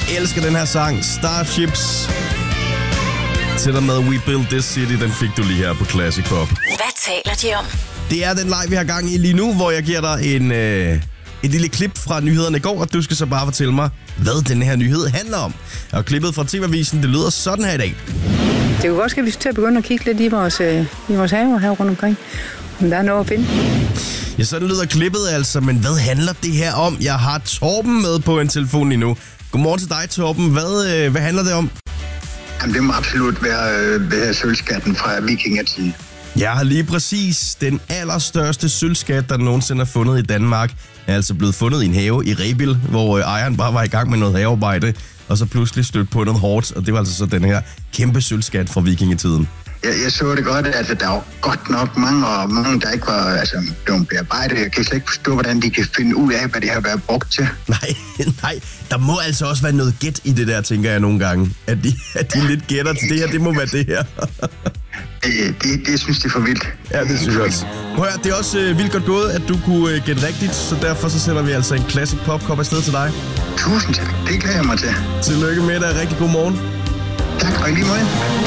elsker den her sang, Starships. Til og med We Build This City, den fik du lige her på Classic Pop. Hvad taler de om? Det er den live, vi har gang i lige nu, hvor jeg giver dig et lille klip fra nyhederne i går, og du skal så bare fortælle mig, hvad den her nyhed handler om. Og klippet fra TV-avisen, det lyder sådan her i dag. Det er jo godt, at vi skal til at begynde at kigge lidt i vores haver her rundt omkring, om der er noget at finde. Ja, sådan lyder klippet altså, men hvad handler det her om? Jeg har Torben med på en telefon lige nu. Godmorgen til dig, Torben. Hvad handler det om? Jamen, det må absolut være sølvskatten fra vikingetiden. Jeg har lige præcis den allerstørste sølvskat, der nogensinde er fundet i Danmark, er altså blevet fundet i en have i Rebild, hvor ejeren bare var i gang med noget havearbejde, og så pludselig stødte på noget hårdt, og det var altså så den her kæmpe sølvskat fra vikingetiden. Jeg så det godt, altså der var godt nok mange, der ikke var blevet bearbejdet. Jeg kan slet ikke forstå, hvordan de kan finde ud af, hvad det har været brugt til. Nej, der må altså også være noget gæt i det der, tænker jeg nogle gange. At de lidt gætter til det her, det må være det her. Det synes jeg er for vildt. Ja, det synes jeg også. Prøv at høre, det er også vildt godt gået, at du kunne gætte rigtigt, så derfor så sender vi altså en Classic Pop-kop afsted til dig. Tusind tak, det glæder jeg mig til. Tillykke med dig, rigtig god morgen. Tak, og i lige måde.